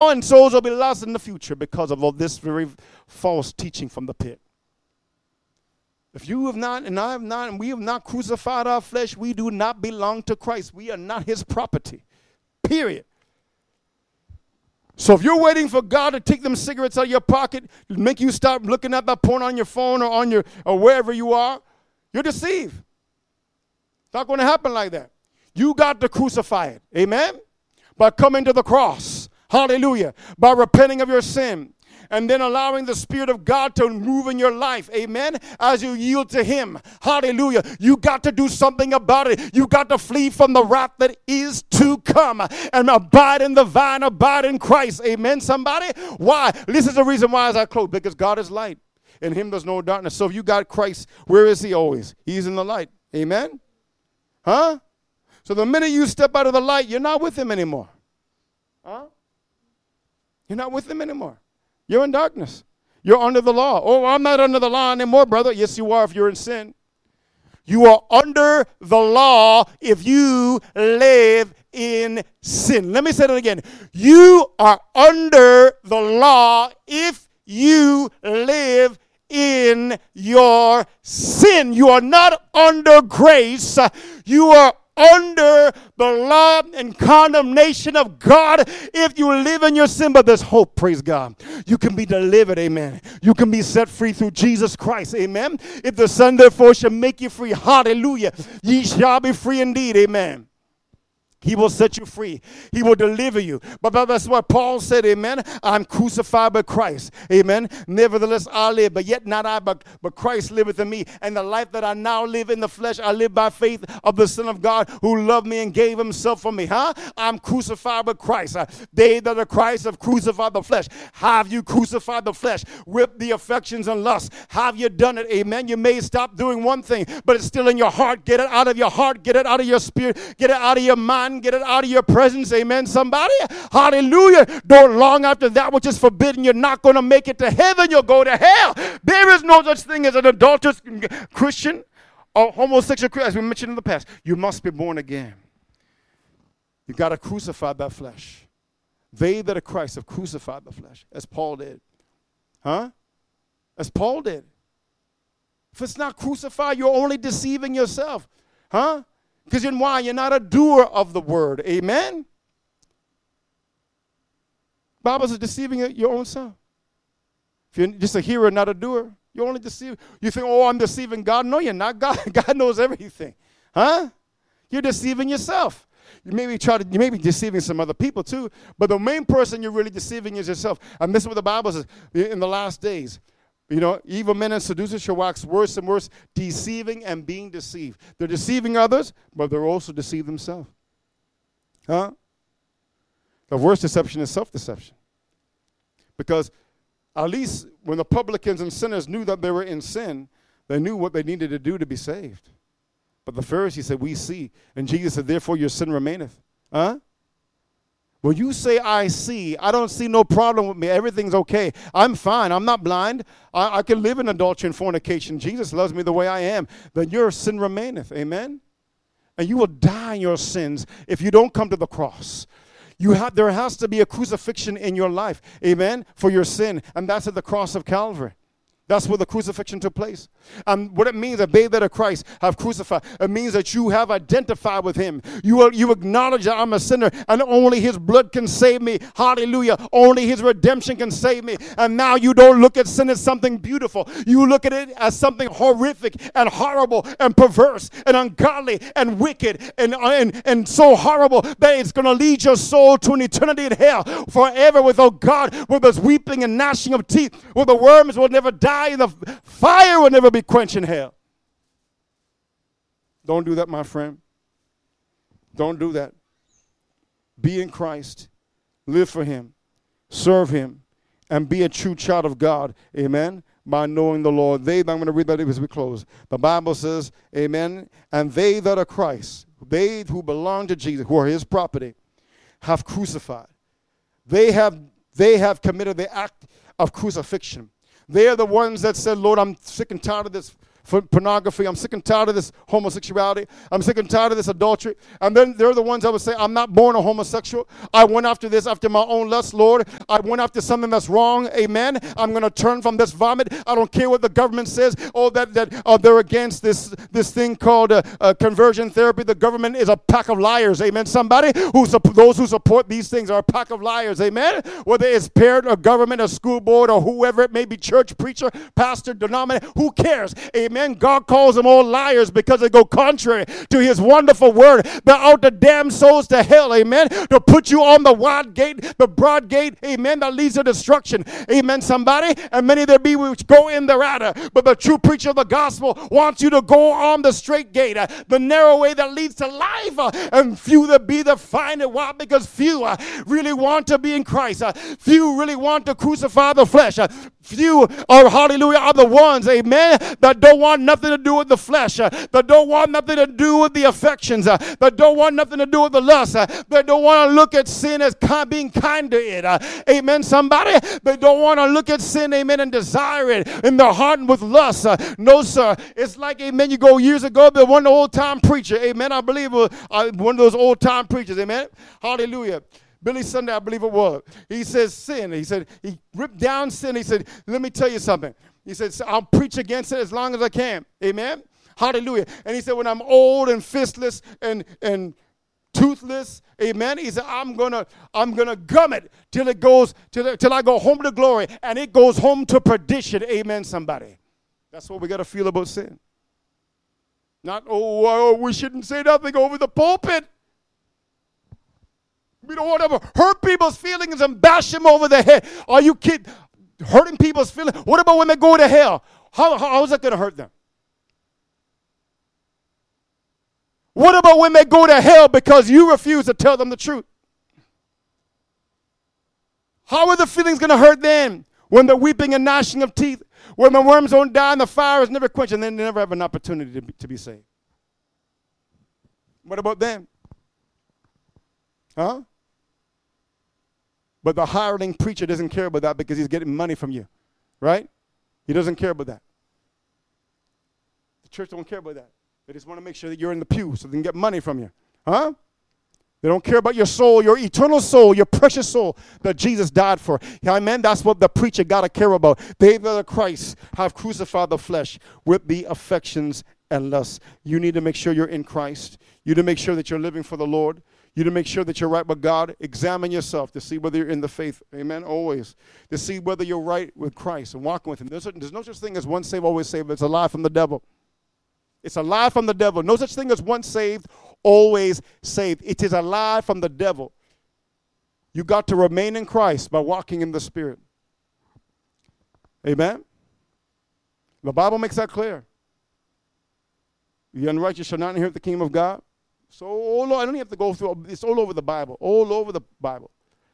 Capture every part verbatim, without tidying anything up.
now, and souls will be lost in the future because of all this very false teaching from the pit. If you have not, and I have not, and we have not crucified our flesh, we do not belong to Christ. We are not his property, period. So if you're waiting for God to take them cigarettes out of your pocket, make you stop looking at that porn on your phone or on your or wherever you are, you're deceived. It's not going to happen like that. You got to crucify it. Amen? By coming to the cross. Hallelujah. By repenting of your sin. And then allowing the Spirit of God to move in your life. Amen? As you yield to him. Hallelujah. You got to do something about it. You got to flee from the wrath that is to come. And abide in the vine. Abide in Christ. Amen, somebody? Why? This is the reason why as I close. Because God is light. In him there's no darkness. So if you got Christ, where is he always? He's in the light. Amen? Huh? So the minute you step out of the light, you're not with him anymore. Huh? You're not with him anymore. You're in darkness. You're under the law. Oh, I'm not under the law anymore, brother. Yes, you are if you're in sin. You are under the law if you live in sin. Let me say that again. You are under the law if you live in your sin. You are not under grace. You are under the law and condemnation of God if you live in your sin. But there's hope, praise God. You can be delivered, amen. You can be set free through Jesus Christ, amen. If the Son therefore shall make you free, hallelujah, ye shall be free indeed, amen. He will set you free. He will deliver you. But that's what Paul said, amen. I'm crucified by Christ, amen. Nevertheless, I live, but yet not I, but, but Christ liveth in me. And the life that I now live in the flesh, I live by faith of the Son of God who loved me and gave himself for me. Huh? I'm crucified by Christ. Uh, they that are Christ have crucified the flesh. Have you crucified the flesh with the affections and lusts? Have you done it, amen? You may stop doing one thing, but it's still in your heart. Get it out of your heart. Get it out of your spirit. Get it out of your mind. Get it out of your presence, amen, somebody? Hallelujah. Don't long after that which is forbidden. You're not going to make it to heaven. You'll go to hell. There is no such thing as an adulterous Christian or homosexual Christian, as we mentioned in the past. You must be born again. You got to crucify that flesh. They that are Christ have crucified the flesh, as Paul did. Huh? As Paul did. If it's not crucified, you're only deceiving yourself. Huh? Because you know why? You're not a doer of the word. Amen? Bible says deceiving your own self. If you're just a hearer, not a doer, you're only deceiving. You think, oh, I'm deceiving God. No, you're not. God, God knows everything. Huh? You're deceiving yourself. You may be trying to, you may be deceiving some other people too, but the main person you're really deceiving is yourself. And this is what the Bible says in the last days. You know, evil men and seducers shall wax worse and worse, deceiving and being deceived. They're deceiving others, but they're also deceived themselves. Huh? The worst deception is self-deception. Because at least when the publicans and sinners knew that they were in sin, they knew what they needed to do to be saved. But the Pharisees said, we see. And Jesus said, therefore your sin remaineth. Huh? When you say I see, I don't see no problem with me. Everything's okay. I'm fine. I'm not blind. I, I can live in adultery and fornication. Jesus loves me the way I am. Then your sin remaineth. Amen? And you will die in your sins if you don't come to the cross. You have, there has to be a crucifixion in your life. Amen? For your sin. And that's at the cross of Calvary. That's where the crucifixion took place. And what it means, that they that are Christ have crucified. It means that you have identified with him. You are, you acknowledge that I'm a sinner and only his blood can save me. Hallelujah. Only his redemption can save me. And now you don't look at sin as something beautiful. You look at it as something horrific and horrible and perverse and ungodly and wicked and, and, and so horrible that it's going to lead your soul to an eternity in hell forever without God, where there's weeping and gnashing of teeth, where the worms will never die. The fire will never be quenched in hell. Don't do that, my friend. Don't do that. Be in Christ. Live for him. Serve him. And be a true child of God. Amen. By knowing the Lord. They, I'm going to read that as we close. The Bible says, amen, and they that are Christ, they who belong to Jesus, who are his property, have crucified. They have, they have committed the act of crucifixion. They are the ones that said, Lord, I'm sick and tired of this pornography. I'm sick and tired of this homosexuality. I'm sick and tired of this adultery. And then they're the ones that would say, I'm not born a homosexual. I went after this after my own lust, Lord. I went after something that's wrong. Amen. I'm going to turn from this vomit. I don't care what the government says. Oh, that, that uh, they're against this, this thing called uh, uh, conversion therapy. The government is a pack of liars. Amen. Somebody who, those who support these things are a pack of liars. Amen. Whether it's parent or government or school board or whoever it may be, church, preacher, pastor, denominator, who cares? Amen. God calls them all liars because they go contrary to his wonderful word. They're out to damn souls to hell. Amen. To put you on the wide gate, the broad gate. Amen. That leads to destruction. Amen. Somebody. And many there be which go in the ladder. But the true preacher of the gospel wants you to go on the straight gate, uh, the narrow way that leads to life. Uh, and few there be that find it. Why? Because few uh, really want to be in Christ. Uh, few really want to crucify the flesh. Uh, few are, hallelujah, are the ones, amen, that don't want nothing to do with the flesh, uh, that don't want nothing to do with the affections, uh, that don't want nothing to do with the lust, uh, that don't want to look at sin as kind, being kind to it. Uh, amen, somebody? They don't want to look at sin, amen, and desire it in their heart with lust. Uh, no, sir. It's like, amen, you go years ago, there one old-time preacher, amen, I believe uh, one of those old-time preachers, amen, hallelujah. Billy Sunday, I believe it was. He says sin. He said, he ripped down sin. He said, let me tell you something. He said, I'll preach against it as long as I can. Amen? Hallelujah. And he said, when I'm old and fistless and, and toothless, amen, he said, I'm gonna, I'm gonna gum it till it goes, till, it, till I go home to glory, and it goes home to perdition. Amen, somebody. That's what we got to feel about sin. Not, oh, oh, we shouldn't say nothing over the pulpit. We don't want to hurt people's feelings and bash them over the head. Are you kidding? Hurting people's feelings? What about when they go to hell? How, how, how is that going to hurt them? What about when they go to hell because you refuse to tell them the truth? How are the feelings going to hurt them when they're weeping and gnashing of teeth, when the worms don't die and the fire is never quenched, and then they never have an opportunity to be, to be saved? What about them? Huh? But the hireling preacher doesn't care about that because he's getting money from you, right? He doesn't care about that. The church don't care about that. They just want to make sure that you're in the pew so they can get money from you, huh? They don't care about your soul, your eternal soul, your precious soul that Jesus died for. Amen? That's what the preacher got to care about. They that are Christ have crucified the flesh with the affections and lusts. You need to make sure you're in Christ. You need to make sure that you're living for the Lord. You to make sure that you're right with God. Examine yourself to see whether you're in the faith. Amen. Always. To see whether you're right with Christ and walking with him. There's, there's no such thing as once saved, always saved. It's a lie from the devil. It's a lie from the devil. No such thing as once saved, always saved. It is a lie from the devil. You got to remain in Christ by walking in the Spirit. Amen. The Bible makes that clear. The unrighteous shall not inherit the kingdom of God. So all over, I don't even have to go through, it's all over the Bible, all over the Bible.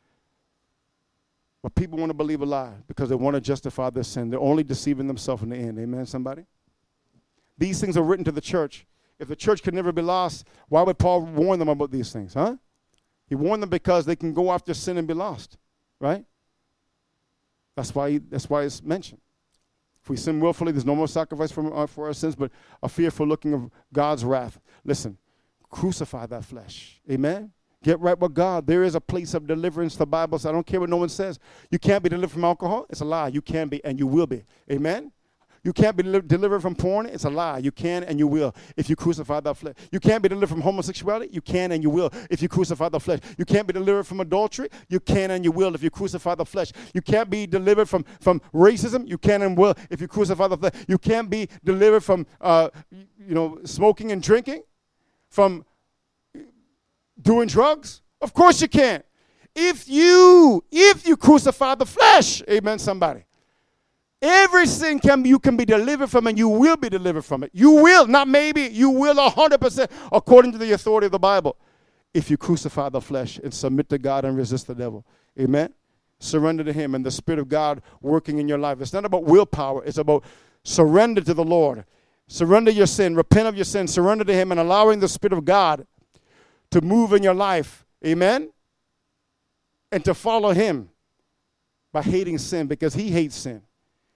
But people want to believe a lie because they want to justify their sin. They're only deceiving themselves in the end. Amen, somebody? These things are written to the church. If the church could never be lost, why would Paul warn them about these things, huh? He warned them because they can go after sin and be lost, right? That's why, he, that's why it's mentioned. If we sin willfully, there's no more sacrifice for, uh, for our sins, but a fearful looking of God's wrath. Listen. Crucify that flesh. Amen? Get right with God. There is a place of deliverance. The Bible says, I don't care what no one says. You can't be delivered from alcohol. It's a lie. You can be and you will be. Amen? You can't be deli- delivered from porn. It's a lie. You can and you will if you crucify that flesh. You can't be delivered from homosexuality. You can and you will if you crucify the flesh. You can't be delivered from adultery. You can and you will if you crucify the flesh. You can't be delivered from, from racism. You can and will if you crucify the flesh. You can't be delivered from, uh, you know, smoking and drinking. From doing drugs? Of course you can. If you, if you crucify the flesh, amen, somebody. Every sin can be, you can be delivered from, and you will be delivered from it. You will, not maybe, you will one hundred percent according to the authority of the Bible. If you crucify the flesh and submit to God and resist the devil. Amen? Surrender to him and the Spirit of God working in your life. It's not about willpower. It's about surrender to the Lord. Surrender your sin, repent of your sin, surrender to him, and allowing the Spirit of God to move in your life. Amen? And to follow him by hating sin because he hates sin.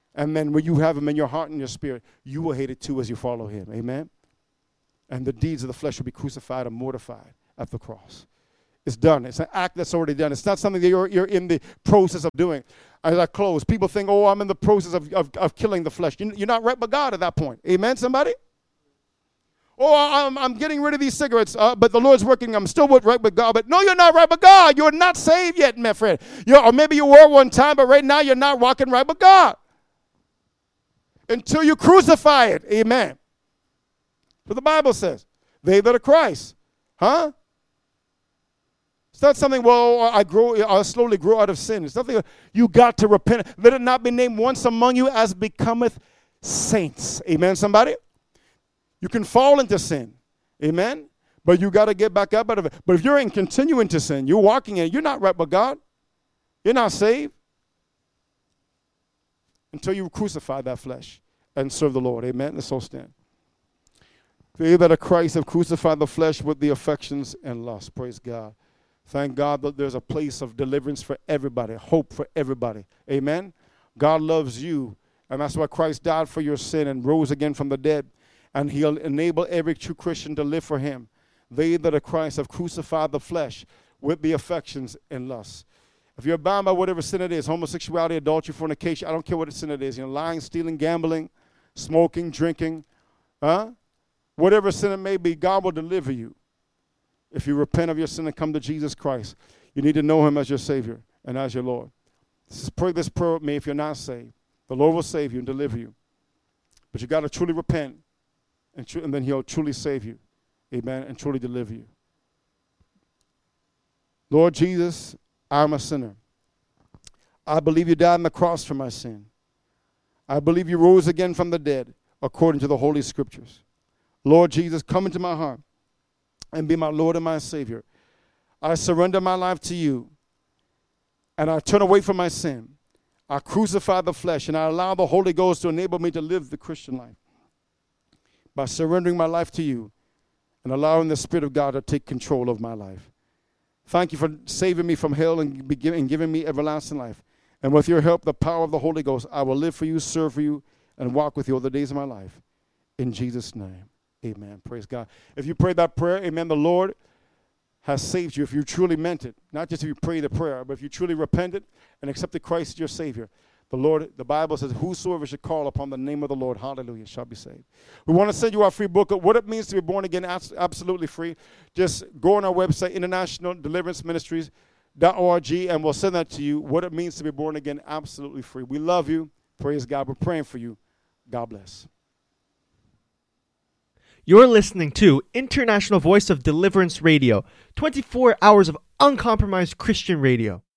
And then when you have him in your heart and your spirit, you will hate it too as you follow him. Amen? And the deeds of the flesh will be crucified and mortified at the cross. It's done. It's an act that's already done. It's not something that you're, you're in the process of doing. As I close, people think, oh, I'm in the process of, of, of killing the flesh. You're not right with God at that point. Amen, somebody? Oh, I'm, I'm getting rid of these cigarettes, uh, but the Lord's working. I'm still with, right with God. But no, you're not right with God. You're not saved yet, my friend. You're, or maybe you were one time, but right now you're not walking right with God. Until you crucify it. Amen. What the Bible says. They that are Christ. Huh? It's not something, well, I grow, I slowly grow out of sin. It's nothing, you got to repent. Let it not be named once among you as becometh saints. Amen, somebody? You can fall into sin. Amen? But you got to get back up out of it. But if you're in continuing to sin, you're walking in it, you're not right with God. You're not saved until you crucify that flesh and serve the Lord. Amen? Let's all stand. They that are Christ have crucified the flesh with the affections and lust. Praise God. Thank God that there's a place of deliverance for everybody, hope for everybody. Amen? God loves you, and that's why Christ died for your sin and rose again from the dead, and he'll enable every true Christian to live for him. They that are Christ have crucified the flesh with the affections and lusts. If you're bound by whatever sin it is, homosexuality, adultery, fornication, I don't care what sin it is, you know, lying, stealing, gambling, smoking, drinking, huh? Whatever sin it may be, God will deliver you. If you repent of your sin and come to Jesus Christ, you need to know him as your Savior and as your Lord. Just pray this prayer with me if you're not saved. The Lord will save you and deliver you. But you got to truly repent, and, tr- and then he'll truly save you. Amen, and truly deliver you. Lord Jesus, I'm a sinner. I believe you died on the cross for my sin. I believe you rose again from the dead according to the Holy Scriptures. Lord Jesus, come into my heart and be my Lord and my Savior. I surrender my life to you, and I turn away from my sin. I crucify the flesh, and I allow the Holy Ghost to enable me to live the Christian life by surrendering my life to you and allowing the Spirit of God to take control of my life. Thank you for saving me from hell and, be giving, and giving me everlasting life. And with your help, the power of the Holy Ghost, I will live for you, serve for you, and walk with you all the days of my life. In Jesus' name. Amen. Praise God. If you prayed that prayer, amen, the Lord has saved you if you truly meant it. Not just if you pray the prayer, but if you truly repented and accepted Christ as your Savior. The Lord, the Bible says, whosoever should call upon the name of the Lord, hallelujah, shall be saved. We want to send you our free book of what it means to be born again, absolutely free. Just go on our website, international deliverance ministries dot org, and we'll send that to you, what it means to be born again, absolutely free. We love you. Praise God. We're praying for you. God bless. You're listening to International Voice of Deliverance Radio, twenty-four hours of uncompromised Christian radio.